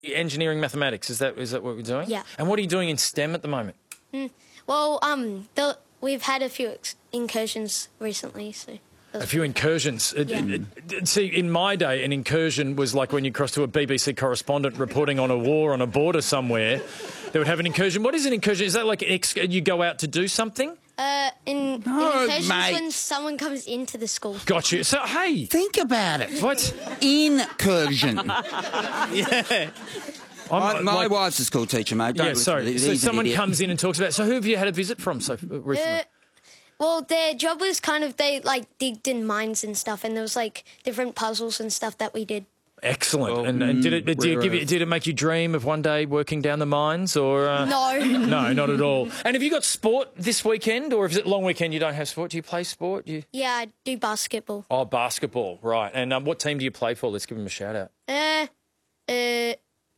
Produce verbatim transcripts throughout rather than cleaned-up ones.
engineering mathematics. Is that is that what we're doing? Yeah. And what are you doing in STEM at the moment? Mm. Well, um, the, we've had a few ex incursions recently, so... A few incursions. Yeah. It, it, see, in my day, an incursion was like when you crossed to a B B C correspondent reporting on a war on a border somewhere. They would have an incursion. What is an incursion? Is that like ex you go out to do something? Uh, in, No, in incursions mate. when someone comes into the school. Got you. So, hey. Think about it. What? Incursion. yeah. My, I'm, my like, wife's a school teacher, mate. Don't yeah, listen sorry. to this. So He's an someone idiot. comes in and talks about... So who have you had a visit from so recently? Uh, well, their job was kind of, they, like, digged in mines and stuff, and there was, like, different puzzles and stuff that we did. Excellent. Well, and, and did it did, it give you, uh, did it make you dream of one day working down the mines? Or uh... No. No, not at all. And have you got sport this weekend, or is it long weekend you don't have sport? Do you play sport? Do you... Yeah, I do basketball. Oh, basketball, right. And um, what team do you play for? Let's give them a shout-out. Uh, uh,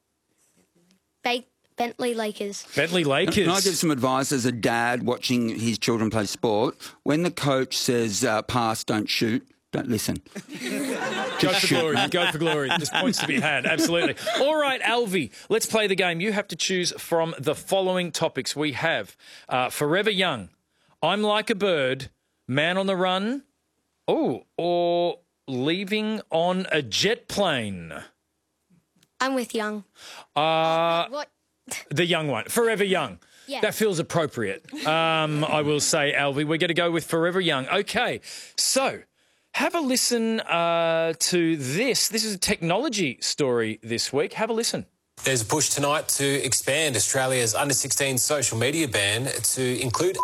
ba Bentley Lakers. Bentley Lakers. Can I give some advice as a dad watching his children play sport? When the coach says uh, pass, don't shoot, don't listen. Go for glory. Go for glory. There's points to be had. Absolutely. All right, Alvy, let's play the game. You have to choose from the following topics. We have uh, Forever Young, I'm Like a Bird, Man on the Run, oh, or Leaving on a Jet Plane. I'm with Young. Uh, What? the young one. Forever Young. Yeah. That feels appropriate, um, I will say, Alvy. We're going to go with Forever Young. Okay, so... Have a listen uh, to this. This is a technology story this week. Have a listen. There's a push tonight to expand Australia's under sixteen social media ban to include...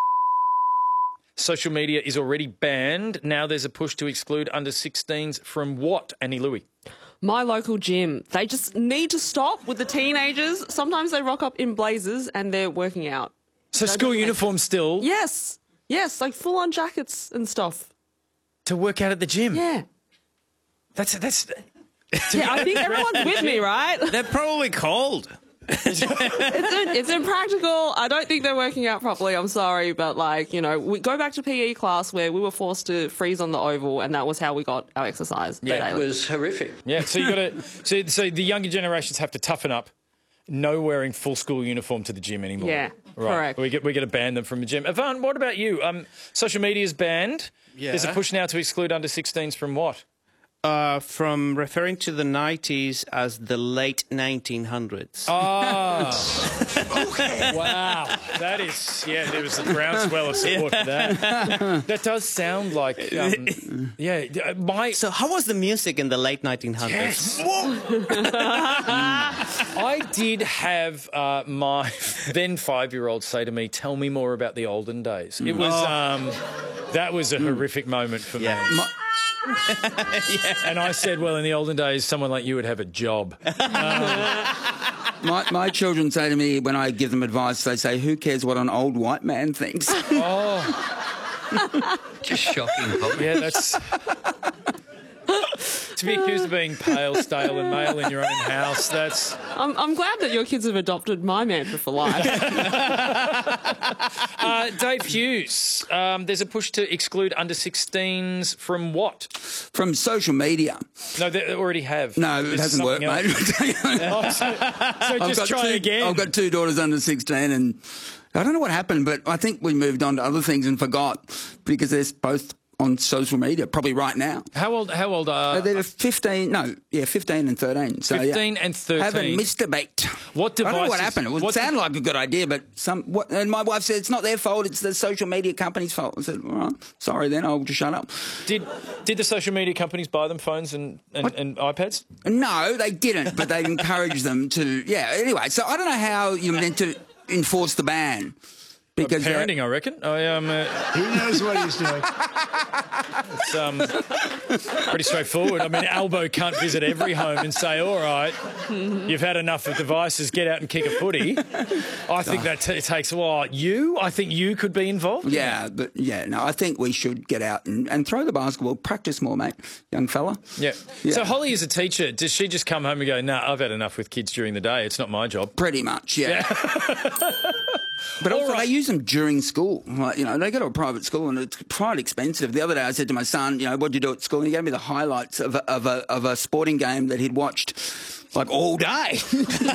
Social media is already banned. Now there's a push to exclude under sixteens from what, Annie Louie? My local gym. They just need to stop with the teenagers. Sometimes they rock up in blazers and they're working out. So That school doesn't make- uniform still Yes. Yes, like full-on jackets and stuff. to work out at the gym? Yeah. That's... that's. Yeah, I think everyone's with me, right? They're probably cold. It's, it's impractical. I don't think they're working out properly. I'm sorry, but like, you know, we go back to P E class where we were forced to freeze on the oval, and that was how we got our exercise. Yeah, It was horrific. Yeah, so you got to... So, so the younger generations have to toughen up. No wearing full school uniform to the gym anymore. Yeah, right. correct. We get we get to ban them from the gym. Ivan, what about you? Um, social media is banned. Yeah. There's a push now to exclude under sixteens from what? Uh, from referring to the nineties as the late nineteen hundreds. Oh. Okay. Wow. That is, yeah, there was a groundswell of support for that. That does sound like, um, yeah, my... So how was the music in the late nineteen hundreds? Yes. I did have uh, my then five-year-old say to me, tell me more about the olden days. It was, um, that was a horrific moment for Yeah. me. My, And I said, well, in the olden days, someone like you would have a job. my, my children say to me when I give them advice, they say, who cares what an old white man thinks? Oh. Just shocking. Yeah, that's... To be accused of being pale, stale and male in your own house, that's... I'm, I'm glad that your kids have adopted my mantra for life. uh, Dave Hughes, um, there's a push to exclude under sixteens from what? From social media. No, they already have. No, it There's hasn't worked, something mate. else. Oh, so so I've just got try two, again. I've got two daughters under sixteen, and I don't know what happened, but I think we moved on to other things and forgot because they're both on social media, probably right now. How old? How old are? Uh, they're fifteen. No, yeah, fifteen and thirteen. So Fifteen yeah, and thirteen. haven't missed a beat. What I don't know what devices- happened. It would what- sound like a good idea, but some. What, and my wife said it's not their fault. It's the social media company's fault. I said, all right, sorry, then I'll just shut up. Did did the social media companies buy them phones and, and, and iPads? No, they didn't, but they encouraged them to. Yeah. Anyway, so I don't know how you're meant to enforce the ban. Because uh, Parenting, I reckon. I um, uh, He knows what he's doing. it's um, pretty straightforward. I mean, Albo can't visit every home and say, "All right, you've had enough of devices. Get out and kick a footy." I think that t- takes a while. You, I think you could be involved. Yeah, but yeah, no, I think we should get out and, and throw the basketball, practice more, mate, young fella. Yeah. Yeah. So Holly is a teacher. Does she just come home and go, "Nah, I've had enough with kids during the day. It's not my job." Pretty much, yeah. But also, right. they use them during school. Like, you know, they go to a private school and it's quite expensive. The other day, I said to my son, you know, what did you do at school? And he gave me the highlights of a, of a, of a sporting game that he'd watched like all day.